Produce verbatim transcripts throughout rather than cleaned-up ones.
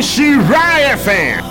Shirai F M.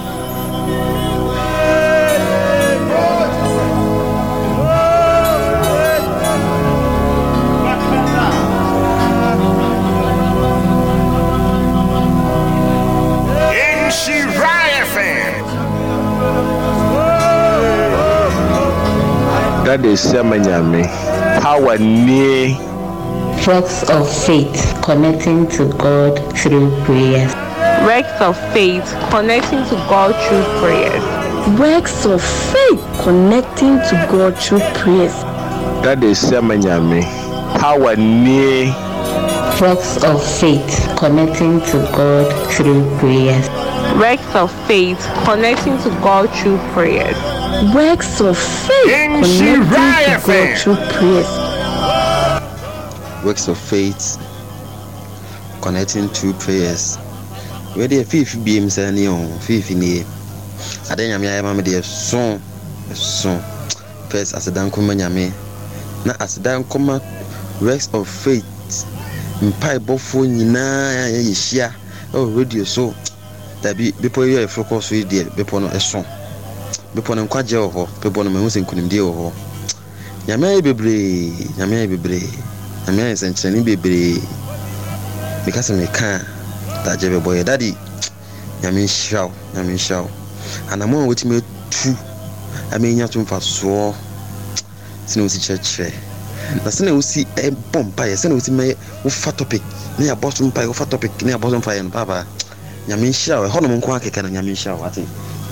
That is Semanyame. Power near. Works of faith connecting to God through prayers. Works of faith connecting to God through prayers. Works of faith connecting to God through prayers. That is Semanyame. Power near. Works of faith connecting to God through prayers. Works of faith connecting to God through prayers. Works of faith connecting to God through prayers. Works of faith connecting through prayers. Where the fifth beam sending on fifth in the I think I'm a mamma dear song song first as a down come yame. Now as a down come works of faith in pie bofo nina yeshia oh radio so that be before you focus with dear before no a song. Before no kwaje ho before no me husen kunimde ho. Yame bebre yame bebre yame senchani bebre because me can that jebe boy daddy yame shaw yame shaw and am on me two I mean ya tumfa so sinu si church na sinu si e bomba ya sinu si me wo fa topic na ya boss mpa wo fa topic na ya boss mpa ya no baba yame shaw ho no mo nko akeka na yame shaw ati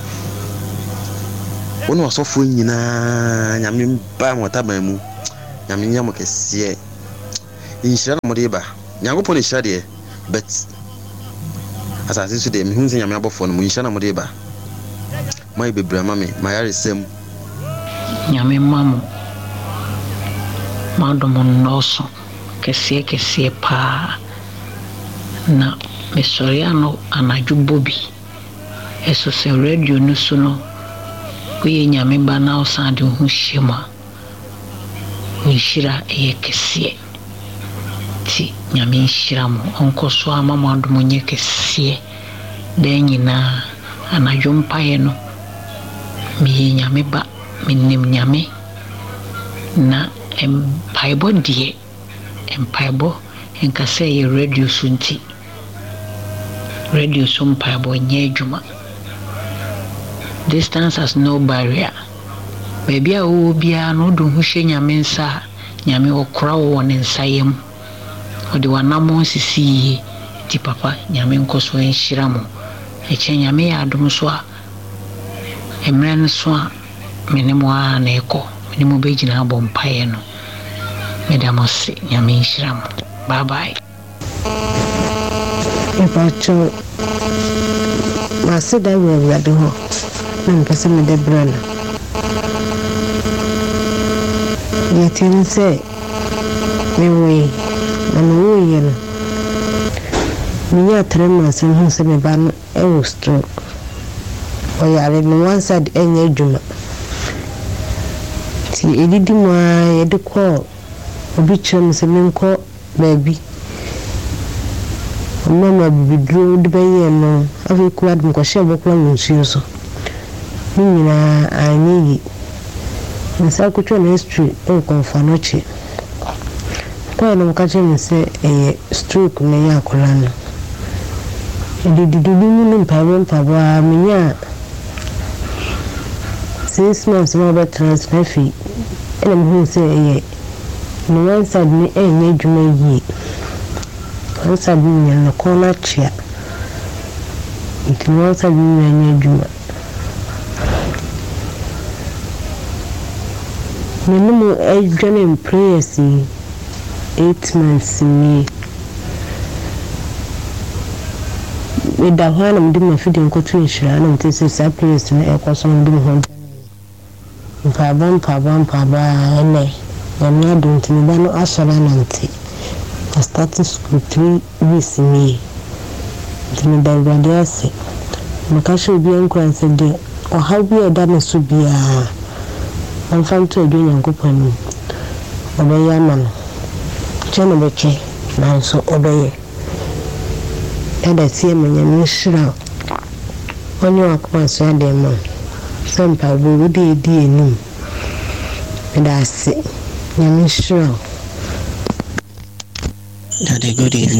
ono asofo nyina nyame ba motaba mu nyame nyamo kese inshira mo de ba nyagopo ne shade but asase su de me hunse nyame abofo no mu inshira mo de ba mai bebra mame mai aresem nyame mamu madomo noso kese kese pa na mesoriano anajubobi eso se radio no so no we nyame ba na osande hu shema nshira eyekese ti nyame nshira mo onkoso amama adomo nyekese de nyina anajompa ye no mi nyame ba minim nyame na empaibo die empaibo enkase ye radio sunti radio sumpaibo nyejuma. Distance has no barrier. Baby a wo bia no do hu hye nyame nsa nyame okra wo ne nsa yem odi wanamo sisi ti papa nyame nkoso enhyira mo e che nyame ya adom so a emre no so a menemo a na eko menemo begina abom pae no medamose nyame enhyira mo. Bye bye. Epacho masida we we de ho na mpese me de brana yetin se me we na me we yeno me ya trema se hu se me ba no e wo stroke o ya le me one side enye djuma ti edidi mo ye de ko obi chem se me nko baby mama bidro de baye no afi kuad mo ko shebo ko nsuo so nyina anyi nsa ko twa na history e ko fanochi ko no ka che se e stroke na ya kolana ndi di di ni mpawe mpawa minya six months mo ba transfer fee ene mo se e no one side ni enye djuma yi one side ni na ko na chia one side ni enye djuma Minimum age in prayers eight months me. With the one I'm doing my feeding cottage, and this is a place in a person doing home. Pabam, pabam, paba, and I'm not doing to me, no assalanti. I started school three weeks me. To me, the Radiasi. Makashu be inquired, or how be a dame to be a. I'm from to a junior coupon. Obey a man. General, now so obey. And I see him in your shroud. onye akwa so ade mo sempa bo de di enum medase nyame shiro. Daddy, good evening.